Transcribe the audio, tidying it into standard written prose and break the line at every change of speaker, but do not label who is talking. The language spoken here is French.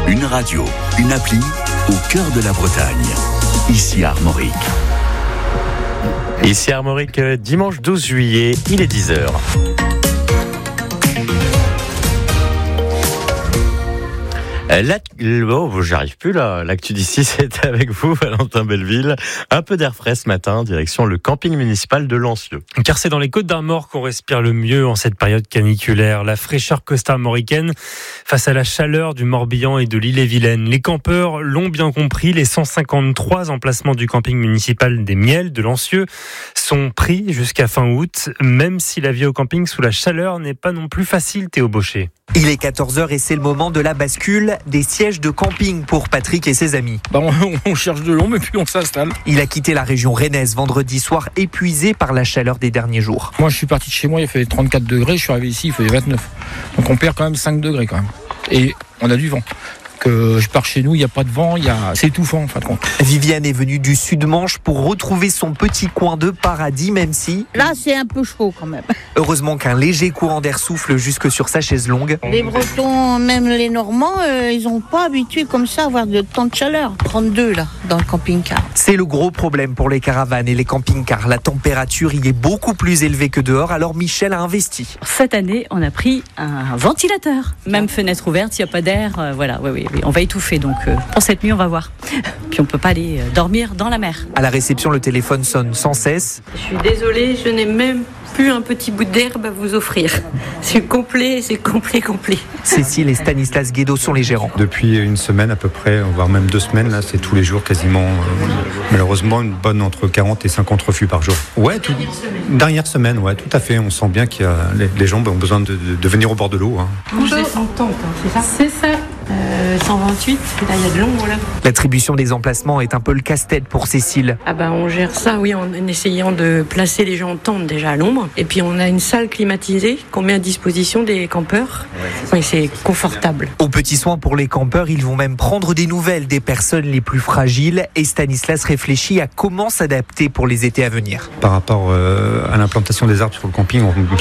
Une radio, une appli au cœur de la Bretagne. Ici Armorique.
Ici Armorique, dimanche 12 juillet, il est 10h. J'arrive plus là. L'actu d'ici, c'est avec vous, Valentin Belleville. Un peu d'air frais ce matin, direction le camping municipal de Lancieux.
Car c'est dans les Côtes d'Armor qu'on respire le mieux en cette période caniculaire. La fraîcheur costa-armoricaine face à la chaleur du Morbihan et de l'Ille-et-Vilaine. Les campeurs l'ont bien compris. Les 153 emplacements du camping municipal des Miels de Lancieux sont pris jusqu'à fin août, même si la vie au camping sous la chaleur n'est pas non plus facile, Théo Baucher.
Il est 14h et c'est le moment de la bascule des sièges de camping pour Patrick et ses amis.
On cherche de l'ombre et puis on s'installe.
Il a quitté la région rennaise vendredi soir, épuisé par la chaleur des derniers jours.
Moi je suis parti de chez moi, il fait 34 degrés, je suis arrivé ici, il fait 29. Donc on perd quand même 5 degrés quand même. Et on a du vent. Que je pars chez nous, il n'y a pas de vent, c'est étouffant en fin de compte.
Viviane est venue du Sud-Manche pour retrouver son petit coin de paradis, même si...
Là, c'est un peu chaud quand même.
Heureusement qu'un léger courant d'air souffle jusque sur sa chaise longue.
Les Bretons, même les Normands, ils n'ont pas habitué comme ça à avoir de temps de chaleur. 32 là, dans le camping-car.
C'est le gros problème pour les caravanes et les camping-cars. La température y est beaucoup plus élevée que dehors, alors Michel a investi.
Cette année, on a pris un ventilateur. Même fenêtre ouverte, s'il n'y a pas d'air, voilà, oui. On va étouffer, donc pour cette nuit, on va voir. Puis on peut pas aller dormir dans la mer.
À la réception, le téléphone sonne sans cesse.
Je suis désolée, je n'ai même plus un petit bout d'herbe à vous offrir. C'est complet.
Cécile et Stanislas Guédot sont les gérants.
Depuis une semaine à peu près, voire même 2 semaines, là, c'est tous les jours quasiment. Malheureusement, une bonne entre 40 et 50 refus par jour. Ouais, dernière semaine, ouais, tout à fait. On sent bien que les gens ont besoin de venir au bord de l'eau.
Vous êtes en tente, c'est ça ? C'est ça. 128, là il y a de l'ombre là.
L'attribution des emplacements est un peu le casse-tête pour Cécile.
On gère ça, oui, en essayant de placer les gens en tente déjà à l'ombre. Et puis on a une salle climatisée qu'on met à disposition des campeurs. Oui, c'est confortable.
Aux petits soins pour les campeurs, ils vont même prendre des nouvelles des personnes les plus fragiles. Et Stanislas réfléchit à comment s'adapter pour les étés à venir.
Par rapport à l'implantation des arbres sur le camping,